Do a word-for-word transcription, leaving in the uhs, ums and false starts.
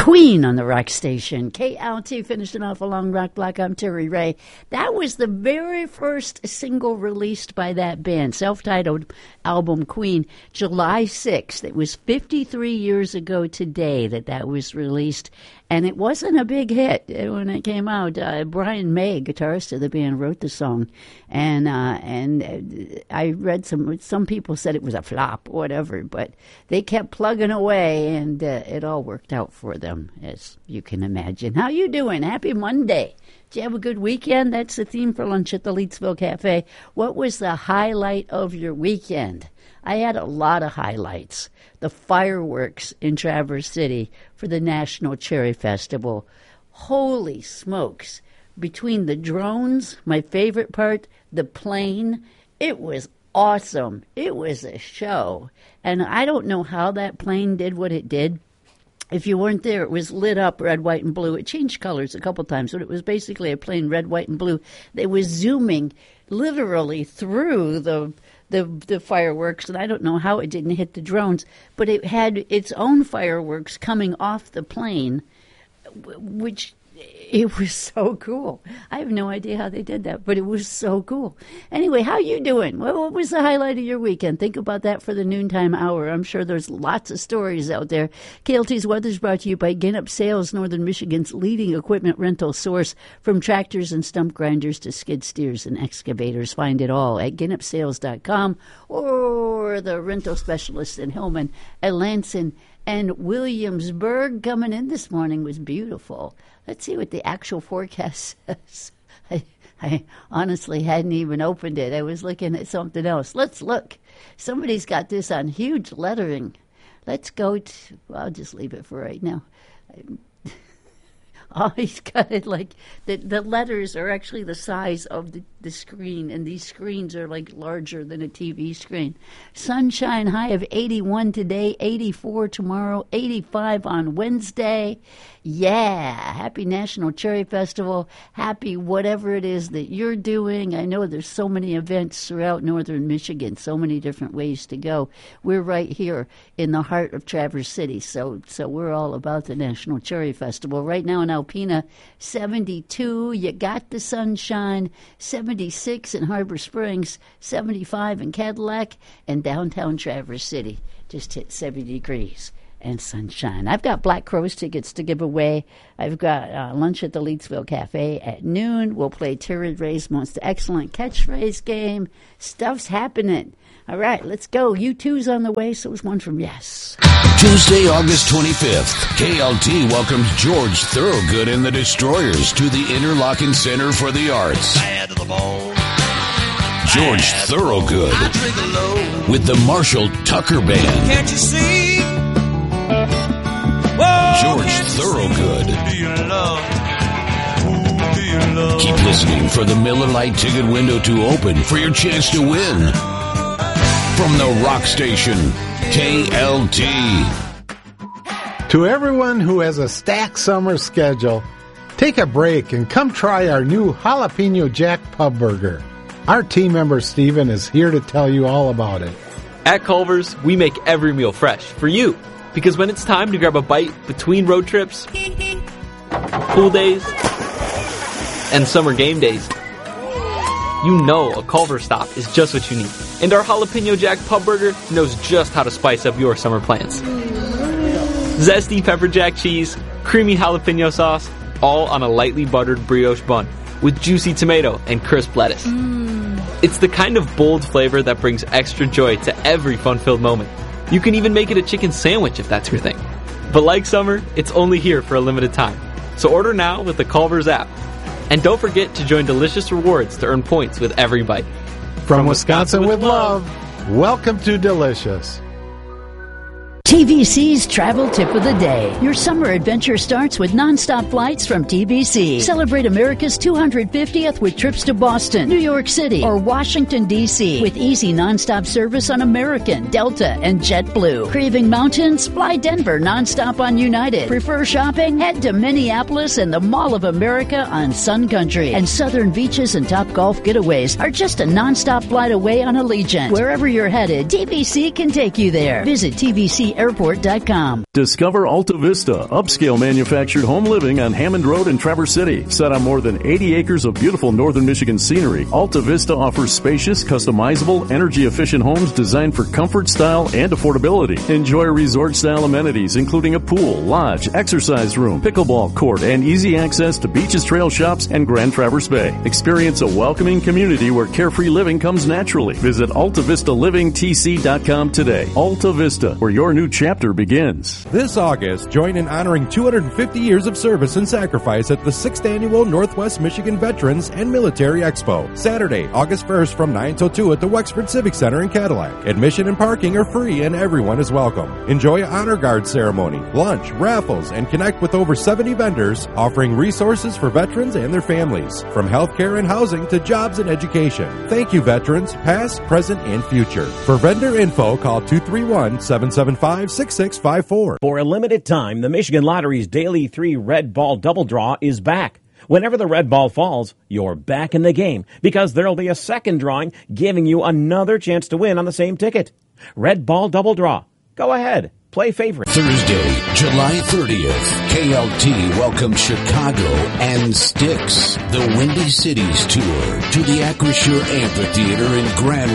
Queen on the rock station. K L T finishing off a long rock block. I'm Terry Ray. That was the very first single released by that band, self-titled album Queen, July sixth. It was fifty-three years ago today that that was released, and it wasn't a big hit when it came out. Uh, Brian May, guitarist of the band, wrote the song, and uh, and I read some some people said it was a flop or whatever, but they kept plugging away, and uh, it all worked out for them, as you can imagine. How you doing? Happy Monday. Did you have a good weekend? That's the theme for lunch at the Leetsville Cafe. What was the highlight of your weekend? I had a lot of highlights. The fireworks in Traverse City for the National Cherry Festival. Holy smokes. Between the drones, my favorite part, the plane, it was awesome. It was a show. And I don't know how that plane did what it did. If you weren't there, it was lit up red, white, and blue. It changed colors a couple times, but it was basically a plain red, white, and blue. They were zooming literally through the the the fireworks, and I don't know how it didn't hit the drones, but it had its own fireworks coming off the plane, which it was so cool. I have no idea how they did that, but it was so cool. Anyway, how you doing? What, what was the highlight of your weekend? Think about that for the noontime hour. I'm sure there's lots of stories out there. K L T's weather is brought to you by Ginup Sales, Northern Michigan's leading equipment rental source. From tractors and stump grinders to skid steers and excavators, find it all at ginup sales dot com or the rental specialists in Hillman, Alanson, and Williamsburg. Coming in this morning was beautiful. Let's see what the actual forecast says. I, I honestly hadn't even opened it. I was looking at something else. Let's look. Somebody's got this on huge lettering. Let's go to, well, I'll just leave it for right now. Oh, he's got it like, the, the letters are actually the size of the, the screen, and these screens are like larger than a T V screen. Sunshine, high of eighty-one today, eighty-four tomorrow, eighty-five on Wednesday. Yeah, happy National Cherry Festival. Happy whatever it is that you're doing. I know there's so many events throughout northern Michigan, so many different ways to go. We're right here in the heart of Traverse City, so so we're all about the National Cherry Festival. Right now in Alpena, seventy-two. You got the sunshine. seventy-six in Harbor Springs, seventy-five in Cadillac, and downtown Traverse City just hit seventy degrees and sunshine. I've got Black Crowes tickets to give away. I've got uh, lunch at the Leetsville Cafe at noon. We'll play Terry Ray's Most Excellent Catchphrase game. Stuff's happening. All right, let's go. U two's on the way, so is one from Yes. Tuesday, August twenty-fifth, K L T welcomes George Thorogood and the Destroyers to the Interlochen Center for the Arts. Bad to the bone. George Bad Thorogood I drink alone. with the Marshall Tucker Band. Can't you see? Whoa, George can't you Thorogood. see? Do you love? Who do you love? Keep listening for the Miller Lite ticket window to open for your chance to win. From the rock station, K L T. To everyone who has a stacked summer schedule, take a break and come try our new Jalapeno Jack Pub Burger. Our team member Steven is here to tell you all about it. At Culver's, we make every meal fresh for you. Because when it's time to grab a bite between road trips, pool days, and summer game days, you know a Culver's stop is just what you need. And our Jalapeno Jack Pub Burger knows just how to spice up your summer plans. Zesty pepper jack cheese, creamy jalapeno sauce, all on a lightly buttered brioche bun with juicy tomato and crisp lettuce. Mm. It's the kind of bold flavor that brings extra joy to every fun-filled moment. You can even make it a chicken sandwich if that's your thing. But like summer, it's only here for a limited time. So order now with the Culver's app. And don't forget to join Delicious Rewards to earn points with every bite. From, From Wisconsin, Wisconsin with love, welcome to Delicious. T V C's Travel Tip of the Day. Your summer adventure starts with nonstop flights from T V C. Celebrate America's two hundred fiftieth with trips to Boston, New York City, or Washington, D C with easy nonstop service on American, Delta, and JetBlue. Craving mountains? Fly Denver nonstop on United. Prefer shopping? Head to Minneapolis and the Mall of America on Sun Country. And southern beaches and top golf getaways are just a nonstop flight away on Allegiant. Wherever you're headed, T V C can take you there. Visit T V C airport dot com. Discover Alta Vista, upscale manufactured home living on Hammond Road in Traverse City. Set on more than eighty acres of beautiful northern Michigan scenery, Alta Vista offers spacious, customizable, energy-efficient homes designed for comfort, style, and affordability. Enjoy resort-style amenities, including a pool, lodge, exercise room, pickleball court, and easy access to beaches, trail shops, and Grand Traverse Bay. Experience a welcoming community where carefree living comes naturally. Visit alta vista living t c dot com today. Alta Vista, where your new chapter begins. This August, join in honoring two hundred fifty years of service and sacrifice at the sixth Annual Northwest Michigan Veterans and Military Expo. Saturday, August first from nine till two at the Wexford Civic Center in Cadillac. Admission and parking are free and everyone is welcome. Enjoy an honor guard ceremony, lunch, raffles, and connect with over seventy vendors offering resources for veterans and their families, from healthcare and housing to jobs and education. Thank you, veterans, past, present, and future. For vendor info, call two three one, seven seven five, six six five four. For a limited time, the Michigan Lottery's Daily three Red Ball Double Draw is back. Whenever the red ball falls, you're back in the game because there'll be a second drawing giving you another chance to win on the same ticket. Red Ball Double Draw. Go ahead. Play favorite. Thursday, July thirtieth, K L T welcomes Chicago and Styx, the Windy Cities Tour, to the Acrisure Amphitheater in Grand